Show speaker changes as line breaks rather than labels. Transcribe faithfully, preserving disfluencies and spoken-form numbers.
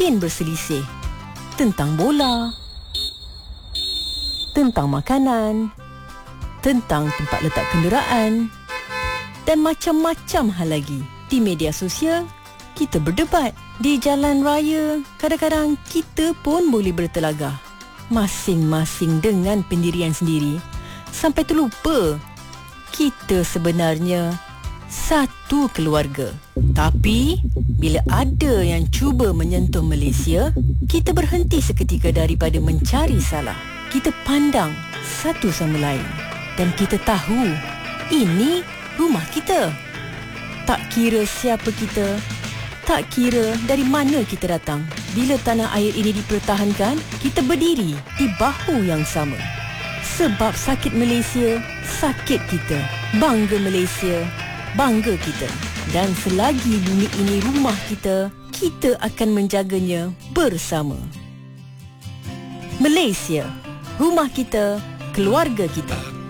rutin berselisih tentang bola, tentang makanan, tentang tempat letak kenderaan dan macam-macam hal lagi. Di media sosial, kita berdebat. Di jalan raya, kadang-kadang kita pun boleh bertelagah, masing-masing dengan pendirian sendiri, sampai terlupa kita sebenarnya satu keluarga. Tapi bila ada yang cuba menyentuh Malaysia, kita berhenti seketika daripada mencari salah. Kita pandang satu sama lain dan kita tahu ini rumah kita. Tak kira siapa kita, tak kira dari mana kita datang, bila tanah air ini dipertahankan, kita berdiri di bahu yang sama. Sebab sakit Malaysia, sakit kita. Bangga Malaysia, bangga kita. Dan selagi bumi ini rumah kita, kita akan menjaganya bersama. Malaysia, rumah kita, keluarga kita.